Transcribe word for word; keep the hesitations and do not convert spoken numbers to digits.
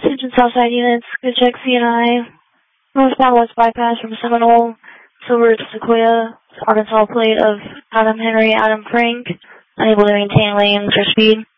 Attention Southside units, good check C N I. Northbound West Bypass from Seminole, Silver to Sequoia, Arkansas plate of Adam Henry, Adam Frank, unable to maintain lanes or speed.